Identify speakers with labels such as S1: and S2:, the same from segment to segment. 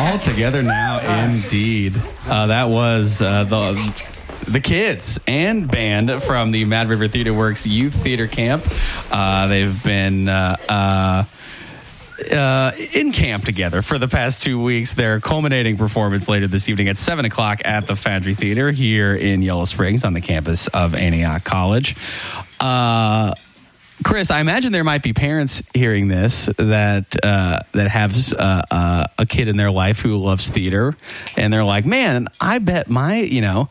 S1: All together now, indeed. That was the kids and band from the Mad River Theater Works Youth Theater Camp. They've been in camp together for the past 2 weeks. Their culminating performance later this evening at 7 o'clock at the Foundry Theater here in Yellow Springs on the campus of Antioch College. Chris, I imagine there might be parents hearing this that have a kid in their life who loves theater, and they're like, "Man, I bet my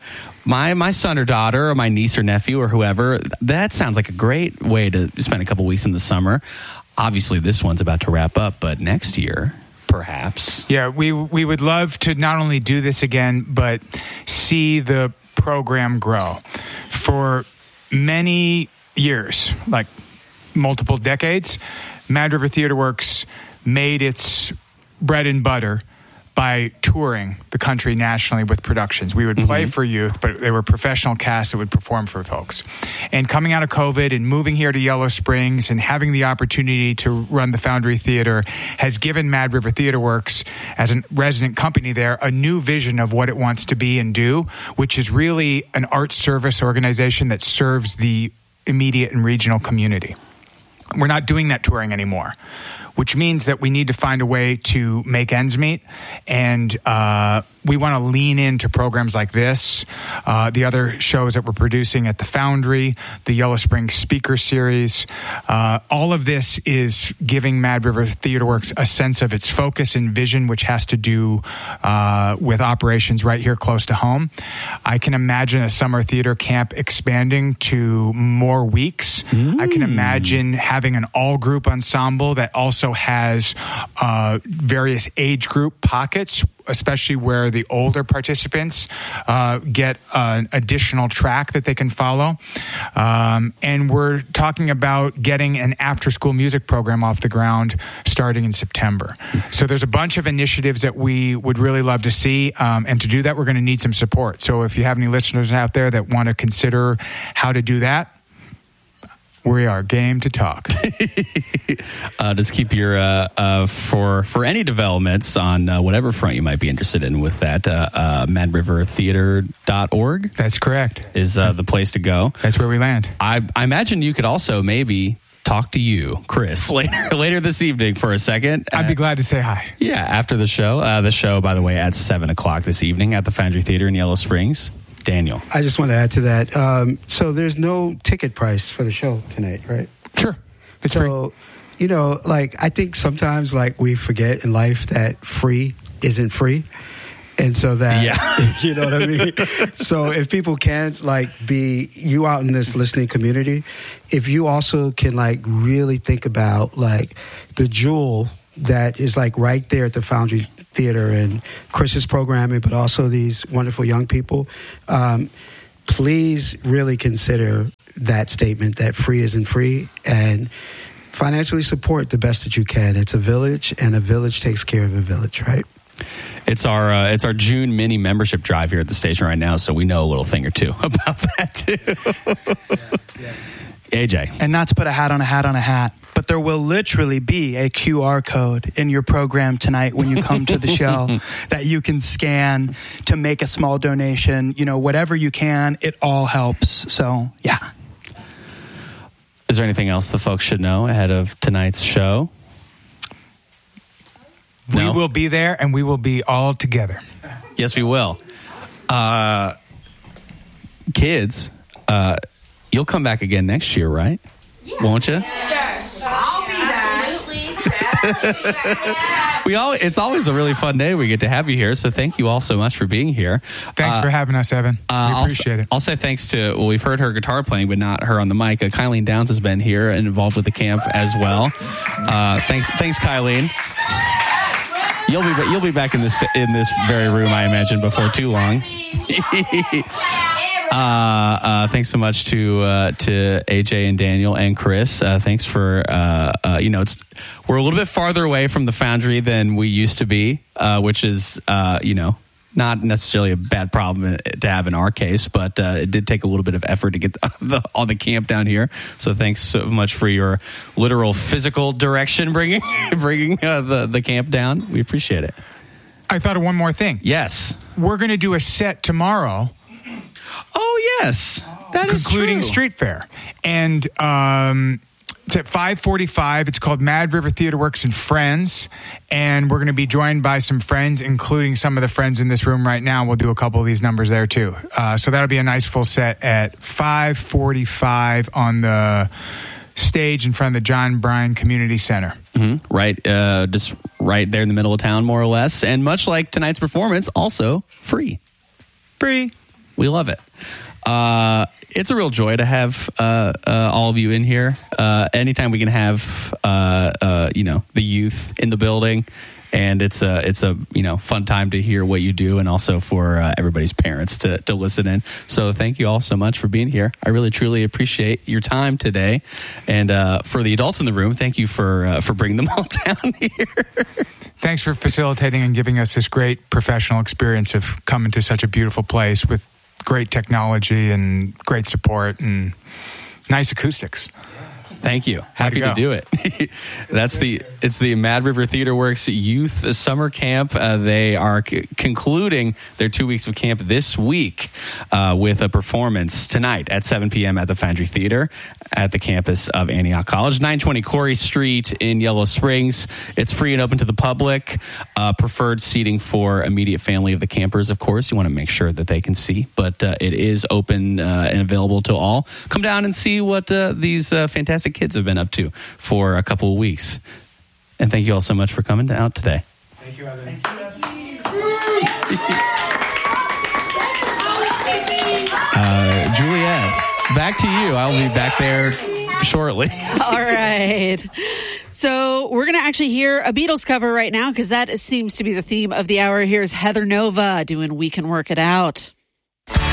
S1: son or daughter or my niece or nephew or whoever, that sounds like a great way to spend a couple weeks in the summer." Obviously, this one's about to wrap up, but next year, perhaps.
S2: Yeah, we would love to not only do this again, but see the program grow. For many years, like multiple decades, Mad River Theater Works made its bread and butter by touring the country nationally with productions. We would play for youth, but they were professional casts that would perform for folks. And coming out of COVID and moving here to Yellow Springs and having the opportunity to run the Foundry Theater has given Mad River Theater Works, as a resident company there, a new vision of what it wants to be and do, which is really an arts service organization that serves the immediate and regional community. We're not doing that touring anymore, which means that we need to find a way to make ends meet. And we want to lean into programs like this, the other shows that we're producing at the Foundry, the Yellow Springs Speaker Series. All of this is giving Mad River Theater Works a sense of its focus and vision, which has to do with operations right here close to home. I can imagine a summer theater camp expanding to more weeks. I can imagine having an all-group ensemble that also has various age group pockets, especially where the older participants get an additional track that they can follow. And we're talking about getting an after-school music program off the ground starting in September. So there's a bunch of initiatives that we would really love to see. And to do that, we're going to need some support. So if you have any listeners out there that want to consider how to do that, we are game to talk.
S1: Just keep your for any developments on whatever front you might be interested in with that. MadRiverTheater.org.
S2: That's correct.
S1: Is the place to go.
S2: That's where we land.
S1: I imagine you could also maybe talk to you, Chris, later this evening for a second.
S2: I'd be glad to say hi.
S1: Yeah, after the show. The show, by the way, at 7 o'clock this evening at the Foundry Theater in Yellow Springs. Daniel.
S3: I just want to add to that. So there's no ticket price for the show tonight, right?
S2: Sure. It's free.
S3: You know, like, I think sometimes, like, we forget in life that free isn't free. And so that, you know what I mean? So if people can't, like, be you out in this listening community, if you also can, like, really think about, like, the jewel that is, like, right there at the Foundry Theater and Chris's programming, but also these wonderful young people, please really consider that statement that free isn't free, and financially support the best that you can. It's a village, and a village takes care of a village, right?
S1: It's our June mini membership drive here at the station right now, so we know a little thing or two about that too. AJ.
S4: And not to put a hat on a hat on a hat, but there will literally be a QR code in your program tonight when you come to the show that you can scan to make a small donation. You know, whatever you can, it all helps. So, yeah.
S1: Is there anything else the folks should know ahead of tonight's show?
S2: We will be there, and we will be all together.
S1: Yes, we will. Kids, you'll come back again next year, right? Yeah. Won't you?
S5: Sure. I'll be back. Absolutely.
S1: It's always a really fun day. We get to have you here, so thank you all so much for being here.
S2: Thanks for having us, Evan. We appreciate it.
S1: I'll say thanks to, we've heard her guitar playing, but not her on the mic. Kylene Downs has been here and involved with the camp as well. Thanks, Kylene. You'll be back in this very room, I imagine, before too long. Thanks so much to AJ and Daniel and Chris. Thanks for we're a little bit farther away from the Foundry than we used to be, which is not necessarily a bad problem to have in our case, but it did take a little bit of effort to get all the camp down here. So thanks so much for your literal physical direction bringing the camp down. We appreciate it.
S2: I thought of one more thing.
S1: Yes.
S2: We're going to do a set tomorrow.
S1: Oh, yes. That is
S2: concluding
S1: true.
S2: Street Fair. And it's at 5:45. It's called Mad River Theater Works and Friends. And we're going to be joined by some friends, including some of the friends in this room right now. We'll do a couple of these numbers there, too. So that'll be a nice full set at 5:45 on the stage in front of the John Bryan Community Center.
S1: Mm-hmm. Right. Just right there in the middle of town, more or less. And much like tonight's performance, also free.
S2: Free.
S1: We love it. It's a real joy to have all of you in here. Anytime we can have the youth in the building, and it's a fun time to hear what you do, and also for everybody's parents to listen in. So thank you all so much for being here. I really truly appreciate your time today, and for the adults in the room, thank you for bringing them all down here.
S2: Thanks for facilitating and giving us this great professional experience of coming to such a beautiful place with great technology and great support and nice acoustics.
S1: Thank you. Happy to do it. It's the Mad River Theater Works Youth Summer Camp. They are concluding their 2 weeks of camp this week with a performance tonight at 7 p.m. at the Foundry Theater at the campus of Antioch College, 920 Corey Street in Yellow Springs. It's free and open to the public. Preferred seating for immediate family of the campers, of course. You want to make sure that they can see, but it is open and available to all. Come down and see what these fantastic kids have been up to for a couple of weeks. And thank you all so much for coming out today.
S2: Thank you, Evan.
S1: Juliet, back to you. I'll be back there shortly.
S6: All right. So we're going to actually hear a Beatles cover right now because that seems to be the theme of the hour. Here's Heather Nova doing We Can Work It Out.